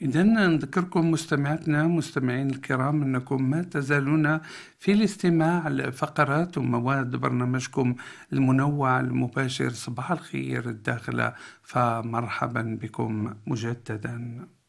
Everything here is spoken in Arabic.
إذا نذكركم مستمعاتنا مستمعين الكرام أنكم ما تزالون في الاستماع لفقرات ومواد برنامجكم المنوع المباشر صباح الخير الداخلة، فمرحبا بكم مجددا.